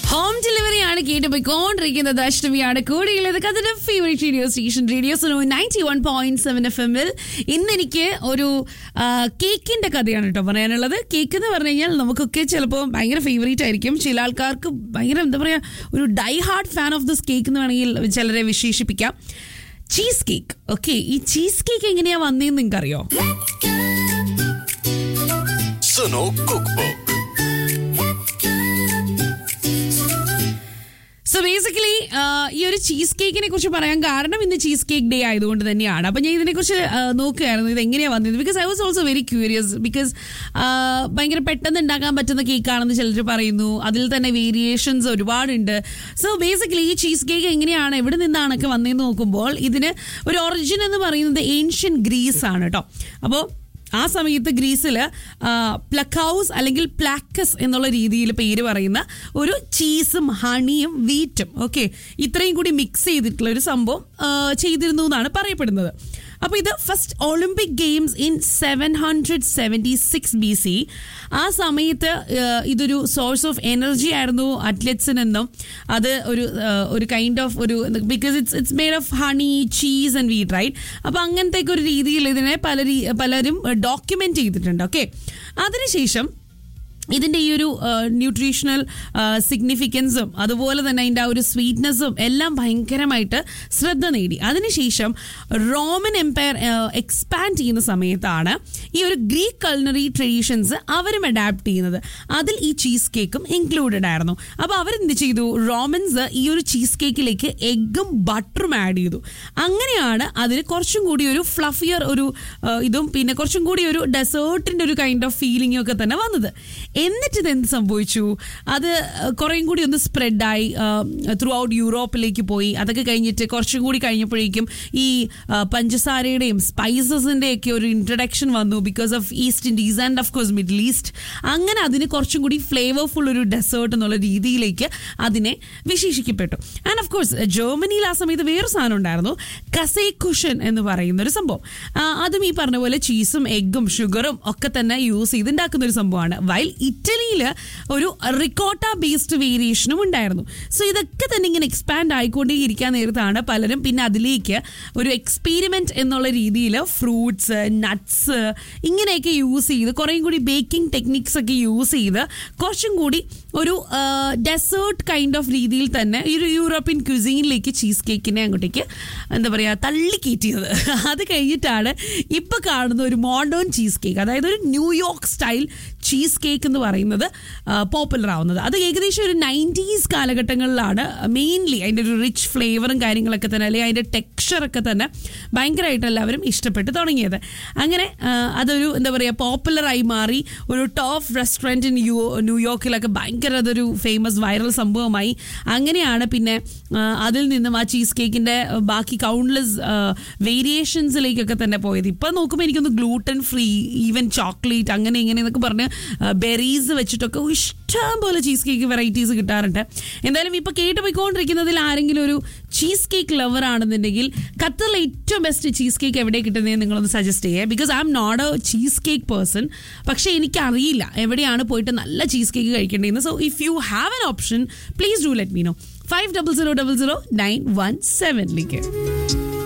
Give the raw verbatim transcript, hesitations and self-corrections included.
Home delivery ആണ് കേട്ട് പോയിക്കൊണ്ടിരിക്കുന്നത്. അഷ്ടമിയാണ് കൂടിയുള്ളത്. കഥയുടെ favourite radio station radio so ninety one point seven F എമ്മിൽ ഇന്ന് എനിക്ക് ഒരു കേക്കിന്റെ കഥയാണ് കേട്ടോ പറയാനുള്ളത്. കേക്ക് എന്ന് പറഞ്ഞു കഴിഞ്ഞാൽ നമുക്കൊക്കെ ചിലപ്പോൾ ഭയങ്കര ഫേവറേറ്റ് ആയിരിക്കും. ചില ആൾക്കാർക്ക് ഭയങ്കര എന്താ പറയാ ഒരു die hard fan of this cake എന്ന് വേണമെങ്കിൽ ചിലരെ വിശേഷിപ്പിക്കാം. Cheese cake. ഓക്കെ, ഈ ചീസ് കേക്ക് എങ്ങനെയാ വന്നതെന്ന് നിങ്ങൾക്ക് അറിയോ? Suno cook book. So basically ഈ ഒരു ചീസ് കേക്കിനെ കുറിച്ച് പറയാൻ കാരണം ഇന്ന് ചീസ് കേക്ക് ഡേ ആയതുകൊണ്ട് തന്നെയാണ്. അപ്പം ഞാൻ ഇതിനെക്കുറിച്ച് നോക്കുകയായിരുന്നു, ഇത് എങ്ങനെയാണ് വന്നത്. Because I was also very curious. Because ഭയങ്കര പെട്ടെന്ന് ഉണ്ടാക്കാൻ പറ്റുന്ന കേക്കാണെന്ന് ചിലർ പറയുന്നു. അതിൽ തന്നെ വേരിയേഷൻസ് ഒരുപാടുണ്ട്. സോ ബേസിക്കലി ഈ ചീസ് കേക്ക് എങ്ങനെയാണ്, എവിടെ നിന്നാണൊക്കെ വന്നതെന്ന് നോക്കുമ്പോൾ ഇതിന് ഒരു ഒറിജിൻ എന്ന് പറയുന്നത് ഏൻഷ്യൻ ഗ്രീസ് ആണ് കേട്ടോ. അപ്പോൾ ആ സമയത്ത് ഗ്രീസിൽ പ്ലക്കൗസ് അല്ലെങ്കിൽ പ്ലാക്കസ് എന്നുള്ള രീതിയിൽ പേര് പറയുന്ന ഒരു ചീസും ഹണിയും വീറ്റും ഓക്കെ ഇത്രയും കൂടി മിക്സ് ചെയ്തിട്ടുള്ള ഒരു സംഭവം ചെയ്തിരുന്നു എന്നാണ് പറയപ്പെടുന്നത്. അപ്പോൾ ഇത് first Olympic games in seven hundred seventy six B C ആ സമയത്ത് ഇതൊരു സോഴ്സ് ഓഫ് എനർജി ആയിരുന്നു അത്ലറ്റ്സിനെന്നും. അത് ഒരു ഒരു കൈൻഡ് ഓഫ് ഒരു because it's it's made of honey cheese and wheat right. അപ്പോൾ അങ്ങനത്തേക്ക് ഒരു രീതിയിൽ ഇതിനെ പല പലരും ഡോക്യുമെന്റ് ചെയ്തിട്ടുണ്ട്. ഓക്കെ, അതിനുശേഷം ഇതിൻ്റെ ഈ ഒരു ന്യൂട്രീഷണൽ സിഗ്നിഫിക്കൻസും അതുപോലെ തന്നെ അതിൻ്റെ ആ ഒരു സ്വീറ്റ്നെസ്സും എല്ലാം ഭയങ്കരമായിട്ട് ശ്രദ്ധ നേടി. അതിനുശേഷം റോമൻ എംപയർ എക്സ്പാൻഡ് ചെയ്യുന്ന സമയത്താണ് ഈ ഒരു ഗ്രീക്ക് കൾണറി ട്രഡീഷൻസ് അവരും അഡാപ്റ്റ് ചെയ്യുന്നത്. അതിൽ ഈ ചീസ് കേക്കും ഇൻക്ലൂഡഡ് ആയിരുന്നു. അപ്പോൾ അവരെന്ത് ചെയ്തു, റോമൻസ് ഈ ഒരു ചീസ് കേക്കിലേക്ക് എഗ്ഗും ബട്ടറും ആഡ് ചെയ്തു. അങ്ങനെയാണ് അതിന് കുറച്ചും കൂടി ഒരു ഫ്ലഫിയർ ഒരു ഇതും പിന്നെ കുറച്ചും കൂടി ഒരു ഡെസേർട്ടിൻ്റെ ഒരു കൈൻഡ് ഓഫ് ഫീലിംഗും ഒക്കെ തന്നെ വന്നത്. എന്നിട്ട് ഇതെന്ത് സംഭവിച്ചു, അത് കുറേയും കൂടി ഒന്ന് സ്പ്രെഡായി ത്രൂ ഔട്ട് യൂറോപ്പിലേക്ക് പോയി. അതൊക്കെ കഴിഞ്ഞിട്ട് കുറച്ചും കൂടി കഴിഞ്ഞപ്പോഴേക്കും ഈ പഞ്ചസാരയുടെയും സ്പൈസസിൻ്റെയൊക്കെ ഒരു ഇൻട്രഡക്ഷൻ വന്നു because of east Indies and of course middle east. അങ്ങനെ അതിന് കുറച്ചും കൂടി ഫ്ലേവർഫുൾ ഒരു ഡെസേർട്ട് എന്നുള്ള രീതിയിലേക്ക് അതിനെ വിശേഷിക്കപ്പെട്ടു. ആൻഡ് ഓഫ് കോഴ്സ് ജർമ്മനിയിൽ ആ സമയത്ത് വേറൊരു സാധനം ഉണ്ടായിരുന്നു, കസേ കുഷൻ എന്ന് പറയുന്ന ഒരു സംഭവം. അതും ഈ പറഞ്ഞ പോലെ ചീസും എഗ്ഗും ഷുഗറും ഒക്കെ തന്നെ യൂസ് ചെയ്ത് ഉണ്ടാക്കുന്ന ഒരു സംഭവമാണ്. വൈൽ ഇറ്റലിയിൽ ഒരു റിക്കോട്ട ബേസ്ഡ് വേരിയേഷനും ഉണ്ടായിരുന്നു. സോ ഇതൊക്കെ തന്നെ ഇങ്ങനെ എക്സ്പാൻഡ് ആയിക്കൊണ്ടേ ഇരിക്കാൻ നേരത്താണ് പലരും പിന്നെ അതിലേക്ക് ഒരു എക്സ്പെരിമെൻറ്റ് എന്നുള്ള രീതിയിൽ ഫ്രൂട്ട്സ് നട്ട്സ് ഇങ്ങനെയൊക്കെ യൂസ് ചെയ്ത് കുറേയും കൂടി ബേക്കിംഗ് ടെക്നിക്സ് ഒക്കെ യൂസ് ചെയ്ത് കുറച്ചും കൂടി ഒരു ഡെസേർട്ട് കൈൻഡ് ഓഫ് രീതിയിൽ തന്നെ ഈ ഒരു യൂറോപ്യൻ ക്യുസീനിലേക്ക് ചീസ് കേക്കിനെ അങ്ങോട്ടേക്ക് എന്താ പറയുക തള്ളിക്കയറ്റിയത്. അത് കഴിഞ്ഞിട്ടാണ് ഇപ്പോൾ കാണുന്ന ഒരു മോഡേൺ ചീസ് കേക്ക്, അതായത് ഒരു ന്യൂയോർക്ക് സ്റ്റൈൽ ചീസ് കേക്ക് എന്ന് പറയുന്നത് പോപ്പുലർ ആവുന്നത്. അത് ഏകദേശം ഒരു നയൻറ്റീസ് കാലഘട്ടങ്ങളിലാണ് മെയിൻലി അതിൻ്റെ ഒരു റിച്ച് ഫ്ലേവറും കാര്യങ്ങളൊക്കെ തന്നെ അല്ലെങ്കിൽ അതിൻ്റെ ടെക്സ്ചറൊക്കെ തന്നെ ഭയങ്കരമായിട്ട് എല്ലാവരും ഇഷ്ടപ്പെട്ട് തുടങ്ങിയത്. അങ്ങനെ അതൊരു എന്താ പറയുക പോപ്പുലറായി മാറി. ഒരു ടോപ്പ് റെസ്റ്റോറൻറ്റ് ന്യൂ ന്യൂയോർക്കിലൊക്കെ ഭയങ്കര അതൊരു ഫേമസ് വൈറൽ സംഭവമായി. അങ്ങനെയാണ് പിന്നെ അതിൽ നിന്നും ആ ചീസ് കേക്കിൻ്റെ ബാക്കി കൗണ്ട്ലെസ് വേരിയേഷൻസിലേക്കൊക്കെ തന്നെ പോയത്. ഇപ്പം നോക്കുമ്പോൾ എനിക്കൊന്ന് ഗ്ലൂട്ടൻ ഫ്രീ ഈവൻ ചോക്ലേറ്റ് അങ്ങനെ ഇങ്ങനെ എന്നൊക്കെ പറഞ്ഞ് ബെറീസ് വെച്ചിട്ടൊക്കെ ഇഷ്ടം പോലെ ചീസ് കേക്ക് വെറൈറ്റീസ് കിട്ടാറുണ്ട്. എന്തായാലും ഇപ്പോൾ കേട്ട് പോയിക്കൊണ്ടിരിക്കുന്നതിൽ ആരെങ്കിലും ഒരു ചീസ് കേക്ക് ലവർ ആണെന്നുണ്ടെങ്കിൽ ഖത്തറിൽ ഏറ്റവും ബെസ്റ്റ് ചീസ് കേക്ക് എവിടെ കിട്ടുന്നതെന്ന് നിങ്ങളൊന്ന് സജസ്റ്റ് ചെയ്യുക. Because I am not A cheese cake person, പക്ഷേ എനിക്കറിയില്ല എവിടെയാണ് പോയിട്ട് നല്ല cheese cake കഴിക്കേണ്ടതെന്ന്. So if you have an option please do let me no. Five double zero double zero nine one സെവനിലേക്ക്